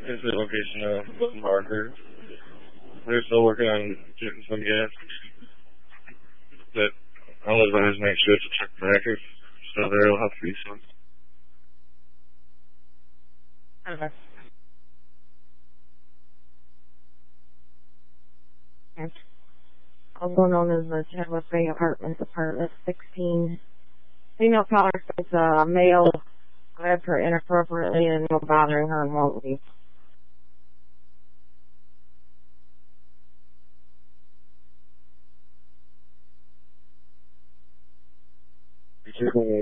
is the location of Marker. They're still working on getting some gas, but I'll advise make sure it's a truck bracket, so there'll have to be some. Okay. Also known as the Chadwick Bay Apartments, Apartment 16. Female caller says male grabbed her inappropriately and no bothering her and won't leave. Certainly